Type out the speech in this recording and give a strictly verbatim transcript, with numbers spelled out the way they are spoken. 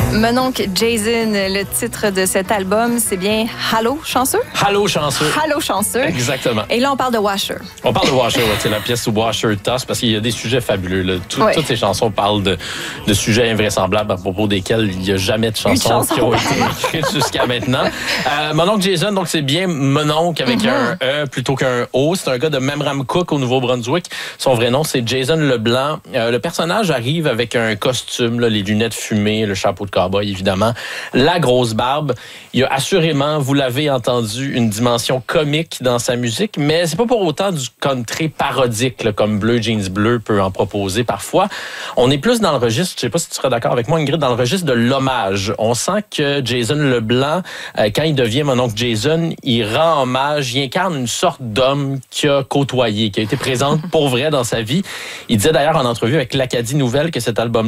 Mon oncle Jason, le titre de cet album, c'est bien Allô, chanceux? Allô, chanceux. Allô, chanceux. Exactement. Et là, on parle de Washer. On parle de Washer, ouais, c'est la pièce où Washer tosse, parce qu'il y a des sujets fabuleux. Là. Tout, ouais. Toutes ces chansons parlent de, de sujets invraisemblables à propos desquels il n'y a jamais de chansons chanson qui ont été écrites jusqu'à maintenant. Euh, mon oncle Jason, donc c'est bien mon oncle avec mm-hmm. un E plutôt qu'un O. C'est un gars de Memramcook au Nouveau-Brunswick. Son vrai nom, c'est Jason Leblanc. Euh, le personnage arrive avec un costume, là, les lunettes fumées, le chapeau de cow-boy, évidemment, la grosse barbe. Il y a assurément, vous l'avez entendu, une dimension comique dans sa musique, mais c'est pas pour autant du country parodique, là, comme Bleu Jeans Bleu peut en proposer parfois. On est plus dans le registre, je sais pas si tu seras d'accord avec moi, Ingrid, dans le registre de l'hommage. On sent que Jason Leblanc, euh, quand il devient mon oncle Jason, il rend hommage, il incarne une sorte d'homme qui a côtoyé, qui a été présente pour vrai dans sa vie. Il disait d'ailleurs en entrevue avec l'Acadie Nouvelle que cet album